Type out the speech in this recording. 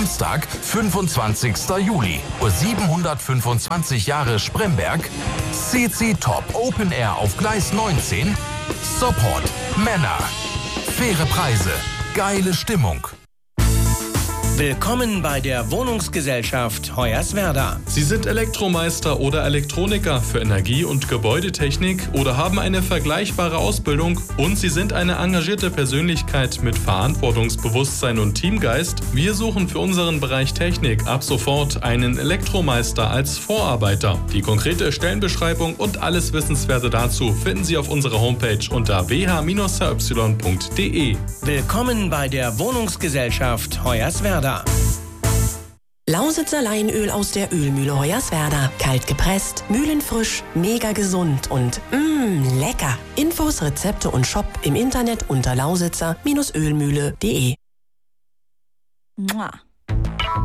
Samstag, 25. Juli, Uhr 725 Jahre Spremberg. CC Top Open Air auf Gleis 19. Support Männer. Faire Preise. Geile Stimmung. Willkommen bei der Wohnungsgesellschaft Hoyerswerda. Sie sind Elektromeister oder Elektroniker für Energie- und Gebäudetechnik oder haben eine vergleichbare Ausbildung und Sie sind eine engagierte Persönlichkeit mit Verantwortungsbewusstsein und Teamgeist. Wir suchen für unseren Bereich Technik ab sofort einen Elektromeister als Vorarbeiter. Die konkrete Stellenbeschreibung und alles Wissenswerte dazu finden Sie auf unserer Homepage unter wh-y.de. Willkommen bei der Wohnungsgesellschaft Hoyerswerda. Lausitzer Leinöl aus der Ölmühle Hoyerswerda. Kalt gepresst, mühlenfrisch, mega gesund und lecker. Infos, Rezepte und Shop im Internet unter lausitzer-ölmühle.de.